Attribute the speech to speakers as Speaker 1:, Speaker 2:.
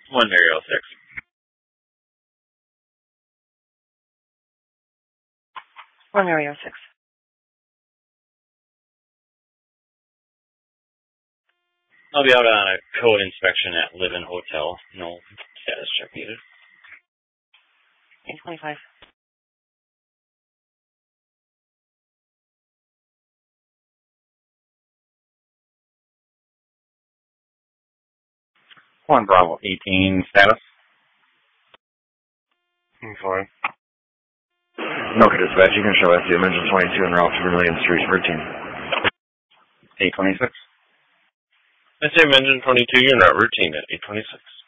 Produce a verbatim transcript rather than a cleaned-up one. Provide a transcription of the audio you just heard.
Speaker 1: One Mario six.
Speaker 2: One Mario six.
Speaker 1: I'll be out on a code inspection at Live-In Hotel. No status check needed.
Speaker 2: eight twenty-five.
Speaker 3: One Bravo eighteen status.
Speaker 4: Fine.
Speaker 5: Okay, dispatch, you can show S U M engine twenty-two en route to Vermilion Street, routine.
Speaker 3: eight twenty-six.
Speaker 4: S U M engine twenty-two, you're not routine at eight twenty-six.